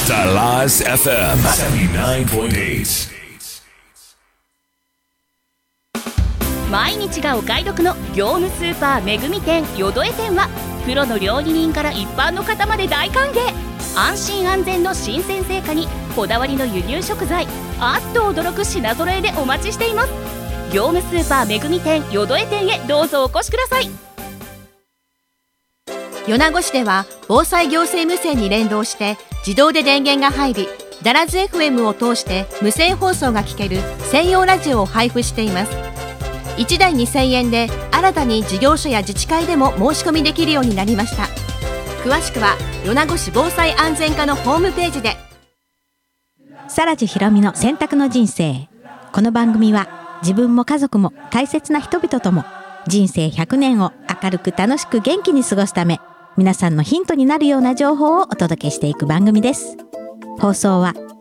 Talas FM 79.8。 毎日がお買い得の業務スーパーめぐみ店よどえ店は、プロの料理人から一般の方まで大歓迎。安心安全の新鮮成果にこだわりの輸入食材、あっと驚く品揃えでお待ちしています。業務スーパーめぐみ店よどえ店へどうぞお越しください。 米子市では防災行政無線に連動して自動で電源が入り、ダラズ FM を通して無線放送が聞ける専用ラジオを配布しています。1台2000円で新たに事業所や自治会でも申し込みできるようになりました。詳しくは米子市防災安全課のホームページで。 さらじひろみの選択の人生。この番組は自分も家族も大切な人々とも人生100年を明るく楽しく元気に過ごすため、皆さんのヒントになるような情報をお届けしていく番組です。放送は